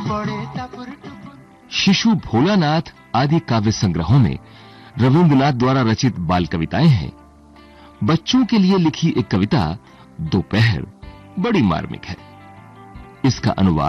शिशु भोलानाथ आदि काव्य संग्रहों में रविंद्रनाथ द्वारा रचित बाल कविताएं हैं। बच्चों के लिए लिखी एक कविता दोपहर बड़ी मार्मिक है। इसका अनुवाद